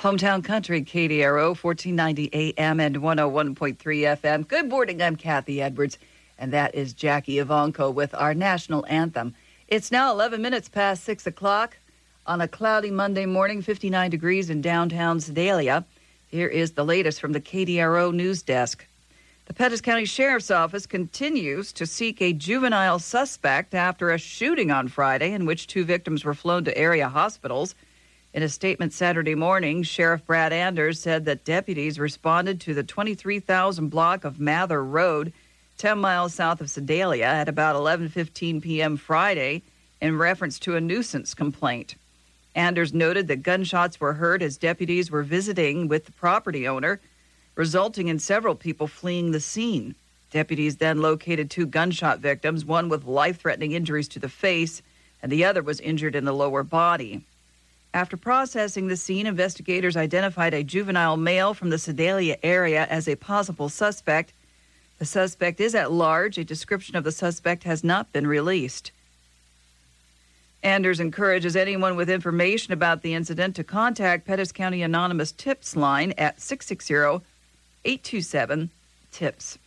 Hometown Country, KDRO, 1490 AM and 101.3 FM. Good morning, I'm Kathy Edwards, and that is Jackie Ivanko with our national anthem. It's now 11 minutes past 6 o'clock on a cloudy Monday morning, 59 degrees in downtown Sedalia. Here is the latest from the KDRO news desk. The Pettis County Sheriff's Office continues to seek a juvenile suspect after a shooting on Friday in which 2 victims were flown to area hospitals. In a statement Saturday morning, Sheriff Brad Anders said that deputies responded to the 23,000 block of Mather Road, 10 miles south of Sedalia, at about 11:15 p.m. Friday in reference to a nuisance complaint. Anders noted that gunshots were heard as deputies were visiting with the property owner, resulting in several people fleeing the scene. Deputies then located 2 gunshot victims, one with life-threatening injuries to the face, and the other was injured in the lower body. After processing the scene, investigators identified a juvenile male from the Sedalia area as a possible suspect. The suspect is at large. A description of the suspect has not been released. Anders encourages anyone with information about the incident to contact Pettis County Anonymous Tips line at 660-827-TIPS.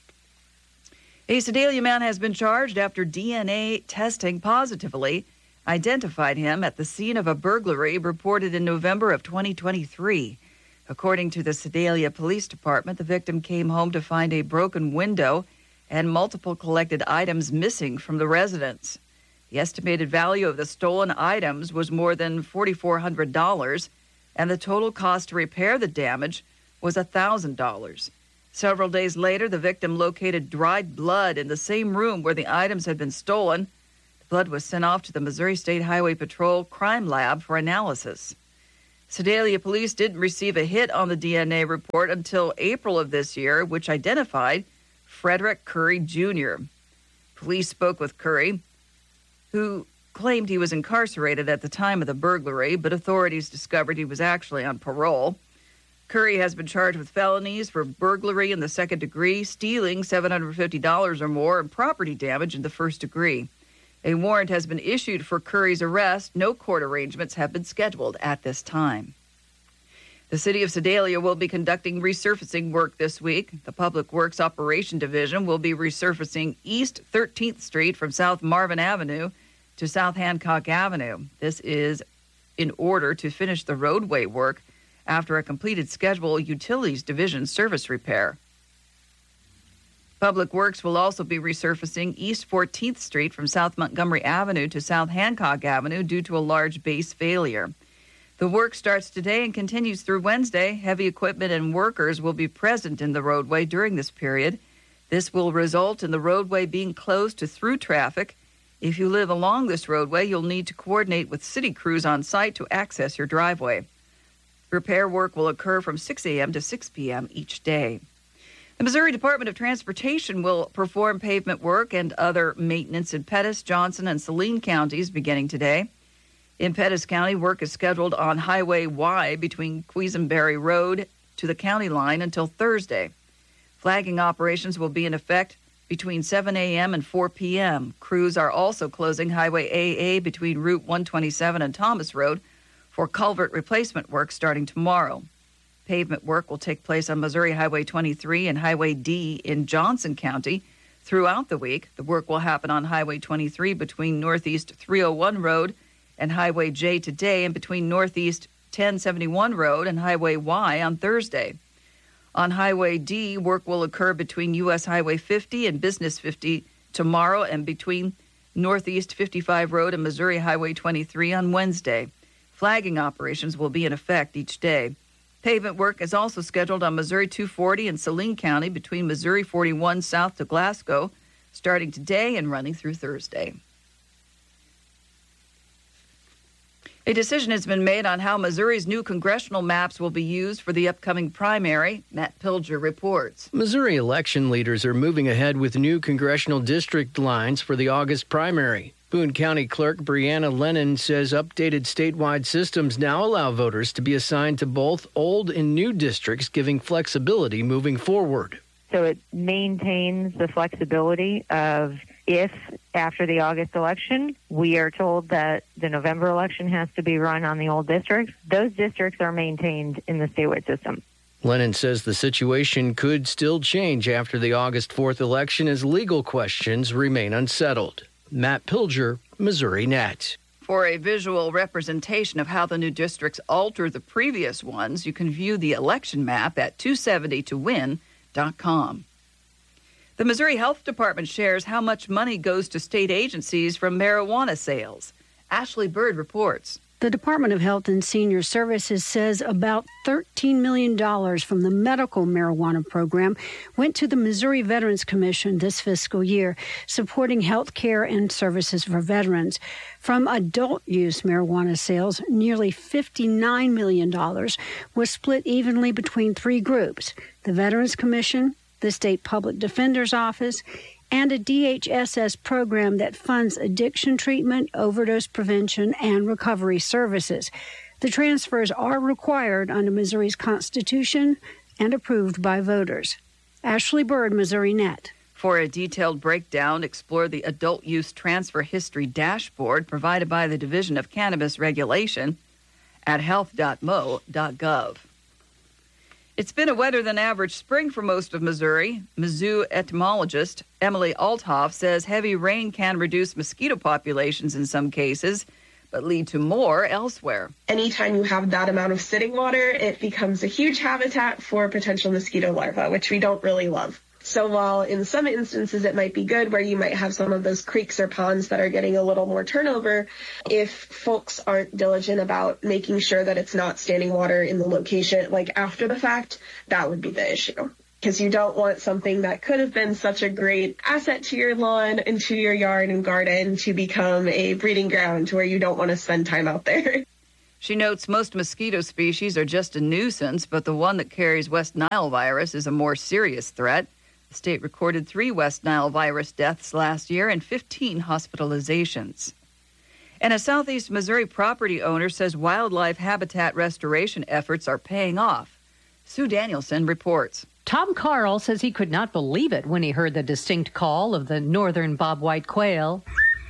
A Sedalia man has been charged after DNA testing positively identified him at the scene of a burglary reported in November of 2023. According to the Sedalia Police Department, the victim came home to find a broken window and multiple collected items missing from the residence. The estimated value of the stolen items was more than $4,400, and the total cost to repair the damage was $1,000. Several days later, the victim located dried blood in the same room where the items had been stolen. The blood was sent off to the Missouri State Highway Patrol Crime Lab for analysis. Sedalia police didn't receive a hit on the DNA report until April of this year, which identified Frederick Curry Jr. Police spoke with Curry, who claimed he was incarcerated at the time of the burglary, but authorities discovered he was actually on parole. Curry has been charged with felonies for burglary in the second degree, stealing $750 or more, and property damage in the first degree. A warrant has been issued for Curry's arrest. No court arrangements have been scheduled at this time. The City of Sedalia will be conducting resurfacing work this week. The Public Works Operation Division will be resurfacing East 13th Street from South Marvin Avenue to South Hancock Avenue. This is in order to finish the roadway work after a completed scheduled Utilities Division service repair. Public Works will also be resurfacing East 14th Street from South Montgomery Avenue to South Hancock Avenue due to a large base failure. The work starts today and continues through Wednesday. Heavy equipment and workers will be present in the roadway during this period. This will result in the roadway being closed to through traffic. If you live along this roadway, you'll need to coordinate with city crews on site to access your driveway. Repair work will occur from 6 a.m. to 6 p.m. each day. The Missouri Department of Transportation will perform pavement work and other maintenance in Pettis, Johnson, and Saline counties beginning today. In Pettis County, work is scheduled on Highway Y between Quisenberry Road to the county line until Thursday. Flagging operations will be in effect between 7 a.m. and 4 p.m. Crews are also closing Highway AA between Route 127 and Thomas Road for culvert replacement work starting tomorrow. Pavement work will take place on Missouri Highway 23 and Highway D in Johnson County throughout the week. The work will happen on Highway 23 between Northeast 301 Road and Highway J today, and between Northeast 1071 Road and Highway Y on Thursday. On Highway D, work will occur between U.S. Highway 50 and Business 50 tomorrow, and between Northeast 55 Road and Missouri Highway 23 on Wednesday. Flagging operations will be in effect each day. Pavement work is also scheduled on Missouri 240 in Saline County between Missouri 41 south to Glasgow, starting today and running through Thursday. A decision has been made on how Missouri's new congressional maps will be used for the upcoming primary. Matt Pilger reports. Missouri election leaders are moving ahead with new congressional district lines for the August primary. Boone County Clerk Brianna Lennon says updated statewide systems now allow voters to be assigned to both old and new districts, giving flexibility moving forward. So it maintains the flexibility of If after the August election, we are told that the November election has to be run on the old districts, those districts are maintained in the statewide system. Lennon says the situation could still change after the August 4th election as legal questions remain unsettled. Matt Pilger, Missouri Net. For a visual representation of how the new districts alter the previous ones, you can view the election map at 270towin.com. The Missouri Health Department shares how much money goes to state agencies from marijuana sales. Ashley Bird reports. The Department of Health and Senior Services says about $13 million from the medical marijuana program went to the Missouri Veterans Commission this fiscal year, supporting health care and services for veterans. From adult-use marijuana sales, nearly $59 million was split evenly between three groups: the Veterans Commission, the State Public Defender's Office, and a DHSS program that funds addiction treatment, overdose prevention, and recovery services. The transfers are required under Missouri's Constitution and approved by voters. Ashley Bird, Missouri Net. For a detailed breakdown, explore the Adult Use Transfer History Dashboard provided by the Division of Cannabis Regulation at health.mo.gov. It's been a wetter-than-average spring for most of Missouri. Mizzou entomologist Emily Althoff says heavy rain can reduce mosquito populations in some cases, but lead to more elsewhere. Anytime you have that amount of sitting water, it becomes a huge habitat for potential mosquito larvae, which we don't really love. So while in some instances it might be good where you might have some of those creeks or ponds that are getting a little more turnover, if folks aren't diligent about making sure that it's not standing water in the location, like after the fact, that would be the issue. Because you don't want something that could have been such a great asset to your lawn and to your yard and garden to become a breeding ground where you don't want to spend time out there. She notes most mosquito species are just a nuisance, but the one that carries West Nile virus is a more serious threat. The state recorded 3 West Nile virus deaths last year and 15 hospitalizations. And a southeast Missouri property owner says wildlife habitat restoration efforts are paying off. Sue Danielson reports. Tom Carl says he could not believe it when he heard the distinct call of the northern bobwhite quail.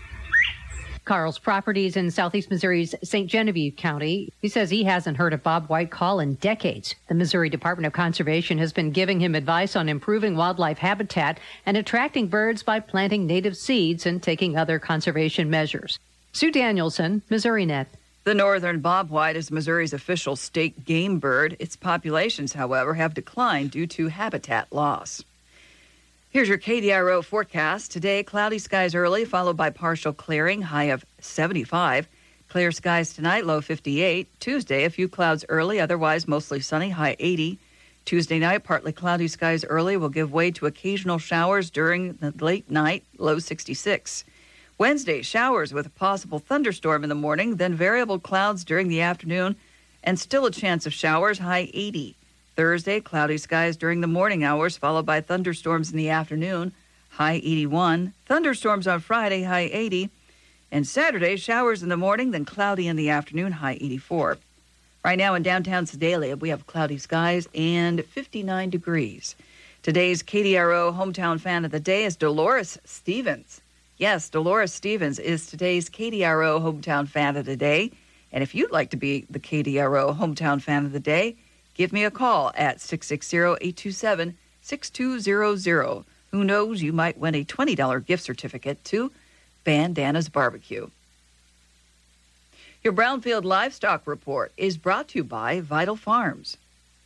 Carl's properties in southeast Missouri's St. Genevieve County. He says he hasn't heard a bobwhite call in decades. The Missouri Department of Conservation has been giving him advice on improving wildlife habitat and attracting birds by planting native seeds and taking other conservation measures. Sue Danielson, Missouri Net. The northern bobwhite is Missouri's official state game bird. Its populations, however, have declined due to habitat loss. Here's your KDRO forecast. Today, cloudy skies early, followed by partial clearing, high of 75. Clear skies tonight, low 58. Tuesday, a few clouds early, otherwise mostly sunny, high 80. Tuesday night, partly cloudy skies early will give way to occasional showers during the late night, low 66. Wednesday, showers with a possible thunderstorm in the morning, then variable clouds during the afternoon, and still a chance of showers, high 80. Thursday, cloudy skies during the morning hours, followed by thunderstorms in the afternoon, high 81. Thunderstorms on Friday, high 80. And Saturday, showers in the morning, then cloudy in the afternoon, high 84. Right now in downtown Sedalia, we have cloudy skies and 59 degrees. Today's KDRO Hometown Fan of the Day is Dolores Stevens. Yes, Dolores Stevens is today's KDRO Hometown Fan of the Day. And if you'd like to be the KDRO Hometown Fan of the Day, give me a call at 660-827-6200. Who knows, you might win a $20 gift certificate to Bandana's Barbecue. Your Brownfield Livestock Report is brought to you by Vital Farms.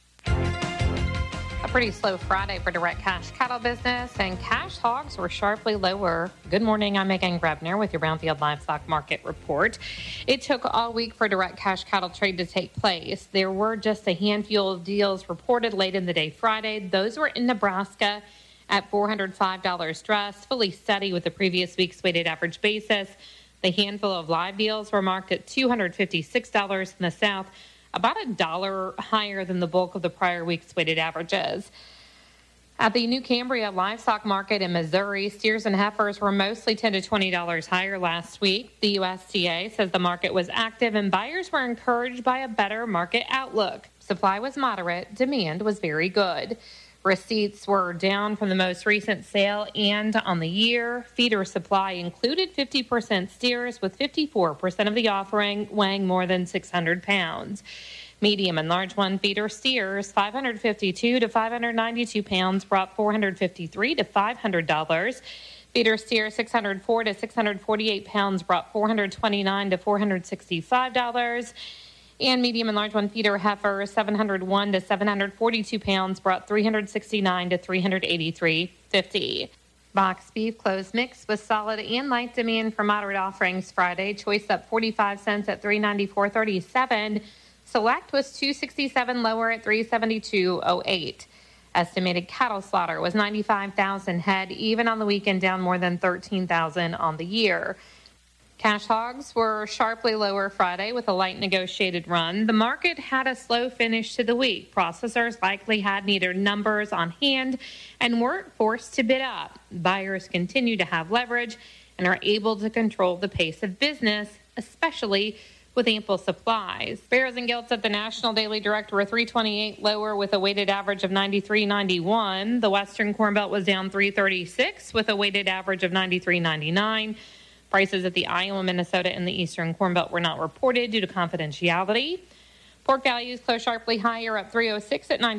A pretty slow Friday for direct cash cattle business, and cash hogs were sharply lower. Good morning, I'm Megan Grebner with your Brownfield Livestock Market Report. It took all week for direct cash cattle trade to take place. There were just a handful of deals reported late in the day Friday. Those were in Nebraska at $405 dress, fully steady with the previous week's weighted average basis. The handful of live deals were marked at $256 in the South, about $1 higher than the bulk of the prior week's weighted averages. At the New Cambria livestock market in Missouri, steers and heifers were mostly $10 to $20 higher last week. The USDA says the market was active and buyers were encouraged by a better market outlook. Supply was moderate, demand was very good. Receipts were down from the most recent sale and on the year. Feeder supply included 50% steers, with 54% of the offering weighing more than 600 pounds. Medium and large one feeder steers, 552 to 592 pounds, brought $453 to $500. Feeder steer, 604 to 648 pounds, brought $429 to $465. And medium and large one feeder heifer, 701 to 742 pounds, brought $369 to $383.50. Box beef closed mix with solid and light demand for moderate offerings Friday. Choice up 45 cents at $394.37. Select was $267 lower at $372.08. Estimated cattle slaughter was 95,000 head, even on the weekend, down more than 13,000 on the year. Cash hogs were sharply lower Friday with a light negotiated run. The market had a slow finish to the week. Processors likely had neither numbers on hand and weren't forced to bid up. Buyers continue to have leverage and are able to control the pace of business, especially with ample supplies. Bears and gilts at the National Daily Direct were 328 lower with a weighted average of 93.91. The Western Corn Belt was down 336 with a weighted average of 93.99. Prices at the Iowa, Minnesota, and the Eastern Corn Belt were not reported due to confidentiality. Pork values closed sharply higher, up 306 at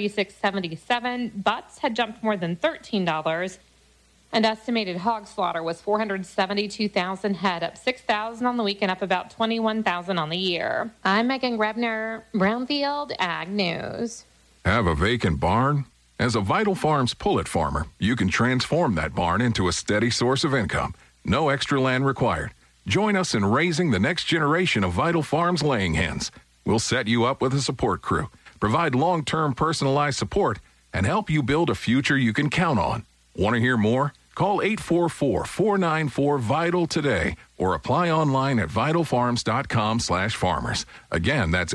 96.77. Butts had jumped more than $13. And estimated hog slaughter was 472,000 head, up 6,000 on the week and up about 21,000 on the year. I'm Megan Grebner, Brownfield Ag News. Have a vacant barn? As a Vital Farms pullet farmer, you can transform that barn into a steady source of income. No extra land required. Join us in raising the next generation of Vital Farms laying hens. We'll set you up with a support crew, provide long-term personalized support, and help you build a future you can count on. Want to hear more? Call 844-494-VITAL today or apply online at vitalfarms.com/farmers. Again, that's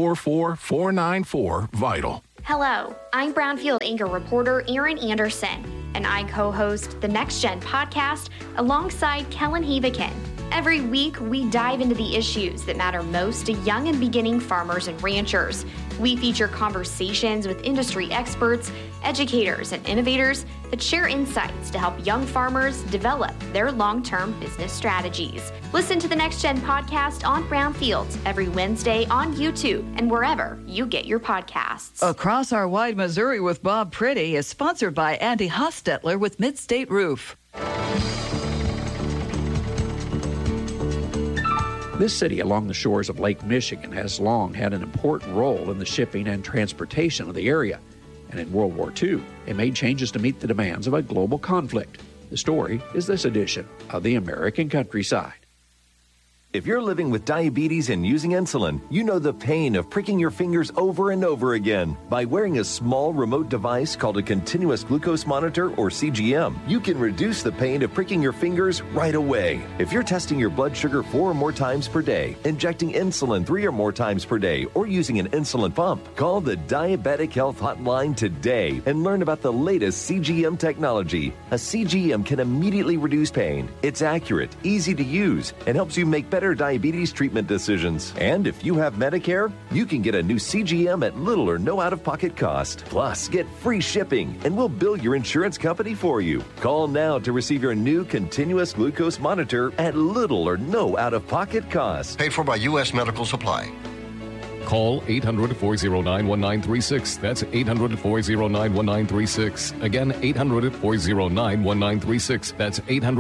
844-494-VITAL. Hello, I'm Brownfield anchor reporter Erin Anderson, and I co-host the Next Gen podcast alongside Kellen Heavican. Every week, we dive into the issues that matter most to young and beginning farmers and ranchers. We feature conversations with industry experts, educators, and innovators that share insights to help young farmers develop their long-term business strategies. Listen to the Next Gen podcast on Brownfield every Wednesday on YouTube and wherever you get your podcasts. Across Our Wide Missouri with Bob Pretty is sponsored by Andy Hostetler with Midstate Roof. This city along the shores of Lake Michigan has long had an important role in the shipping and transportation of the area. And in World War II, it made changes to meet the demands of a global conflict. The story is this edition of The American Countryside. If you're living with diabetes and using insulin, you know the pain of pricking your fingers over and over again. By wearing a small remote device called a continuous glucose monitor, or CGM, you can reduce the pain of pricking your fingers right away. If you're testing your blood sugar 4 or more times per day, injecting insulin 3 or more times per day, or using an insulin pump, call the Diabetic Health Hotline today and learn about the latest CGM technology. A CGM can immediately reduce pain. It's accurate, easy to use, and helps you make better diabetes treatment decisions. And if you have Medicare, you can get a new CGM at little or no out-of-pocket cost. Plus, get free shipping, and we'll bill your insurance company for you. Call now to receive your new continuous glucose monitor at little or no out-of-pocket cost. Paid for by U.S. Medical Supply. Call 800-409-1936. That's 800-409-1936. Again, 800-409-1936. That's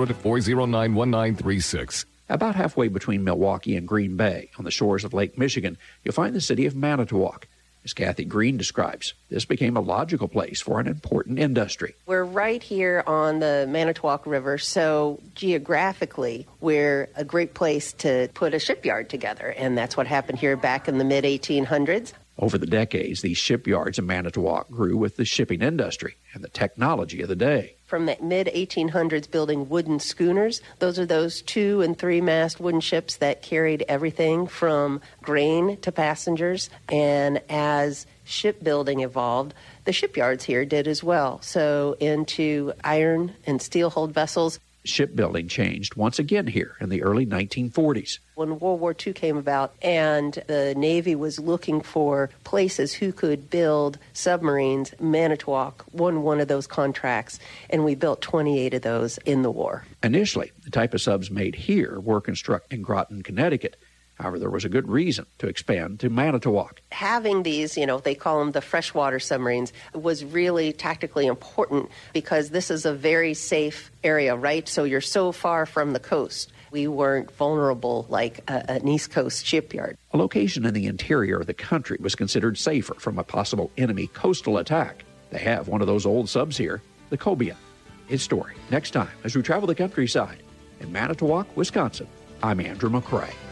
800-409-1936. About halfway between Milwaukee and Green Bay, on the shores of Lake Michigan, you'll find the city of Manitowoc. As Kathy Green describes, this became a logical place for an important industry. We're right here on the Manitowoc River, so geographically, we're a great place to put a shipyard together, and that's what happened here back in the mid-1800s. Over the decades, these shipyards in Manitowoc grew with the shipping industry and the technology of the day. From the mid-1800s building wooden schooners, those are those 2- and 3-mast wooden ships that carried everything from grain to passengers. And as shipbuilding evolved, the shipyards here did as well. So into iron and steel-hulled vessels. Shipbuilding changed once again here in the early 1940s. When World War II came about and the Navy was looking for places who could build submarines, Manitowoc won one of those contracts, and we built 28 of those in the war. Initially, the type of subs made here were constructed in Groton, Connecticut. However, there was a good reason to expand to Manitowoc. Having these, they call them the freshwater submarines, was really tactically important because this is a very safe area, right? So you're so far from the coast. We weren't vulnerable like an East Coast shipyard. A location in the interior of the country was considered safer from a possible enemy coastal attack. They have one of those old subs here, the Cobia. Its story next time as we travel the countryside. In Manitowoc, Wisconsin, I'm Andrew McCrae.